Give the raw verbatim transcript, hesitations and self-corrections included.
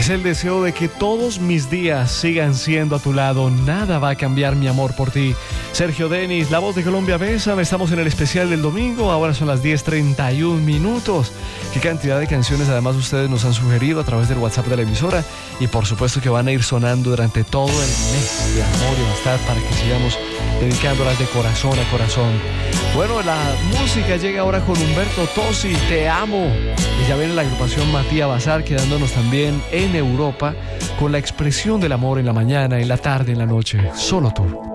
Es el deseo de que todos mis días sigan siendo a tu lado. Nada va a cambiar mi amor por ti. Sergio Denis, la voz de Colombia Besa. Estamos en el especial del domingo. Ahora son las diez treinta y un minutos. Qué cantidad de canciones además ustedes nos han sugerido a través del WhatsApp de la emisora. Y por supuesto que van a ir sonando durante todo el mes de amor y amistad para que sigamos dedicándolas de corazón a corazón. Bueno, la música llega ahora con Humberto Tozzi, Te Amo. Y ya viene la agrupación Matías Bazar quedándonos también en Europa con la expresión del amor en la mañana, en la tarde, en la noche. Solo tú.